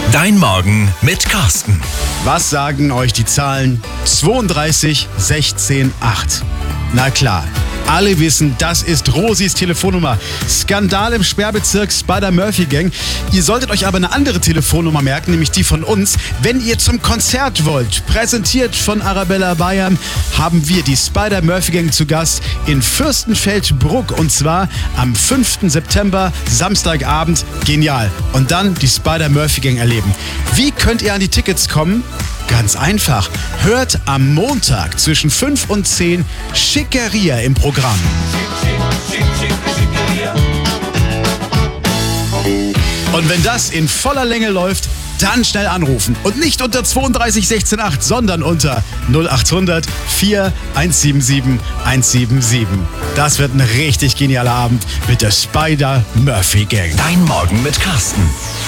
Dein Morgen mit Carsten. Was sagen euch die Zahlen 32 16 8? Na klar, alle wissen, das ist Rosis Telefonnummer. Skandal im Sperrbezirk Spider-Murphy-Gang. Ihr solltet euch aber eine andere Telefonnummer merken, nämlich die von uns. Wenn ihr zum Konzert wollt, präsentiert von Arabella Bayern, haben wir die Spider-Murphy-Gang zu Gast in Fürstenfeldbruck. Und zwar am 5. September, Samstagabend. Genial. Und dann die Spider-Murphy-Gang erleben. Wie könnt ihr an die Tickets kommen? Ganz einfach. Hört am Montag zwischen 5 und 10 Schickeria im Programm. Und wenn das in voller Länge läuft, dann schnell anrufen. Und nicht unter 32 16 8, sondern unter 0800 4 177 177. Das wird ein richtig genialer Abend mit der Spider-Murphy-Gang. Dein Morgen mit Carsten.